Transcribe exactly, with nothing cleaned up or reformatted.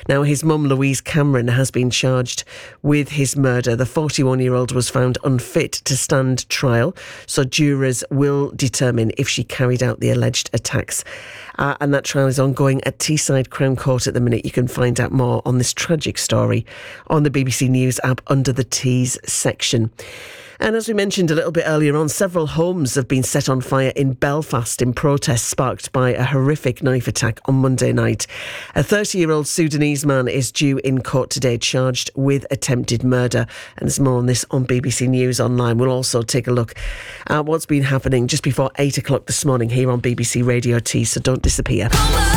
Now, his mum, Louise Cameron, has been charged with his murder. The forty-one-year-old was found unfit to stand trial, so jurors will determine if she carried out the alleged attacks. Uh, and that trial is ongoing at Teesside Crown Court at the minute. You can find out more on this tragic story on the B B C News app under the Tees section. And as we mentioned a little bit earlier on, several homes have been set on fire in Belfast in protest sparked by a horrific knife attack on Monday night. A thirty-year-old Sudanese man is due in court today, charged with attempted murder. And there's more on this on B B C News Online. We'll also take a look at what's been happening just before eight o'clock this morning here on B B C Radio T, so don't disappear.